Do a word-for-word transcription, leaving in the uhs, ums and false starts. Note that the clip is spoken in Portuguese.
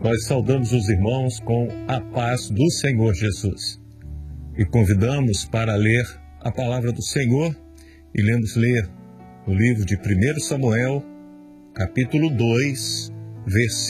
nós saudamos os irmãos com a paz do Senhor Jesus. E convidamos para ler a palavra do Senhor e lemos ler o livro de primeiro Samuel, capítulo dois, versículo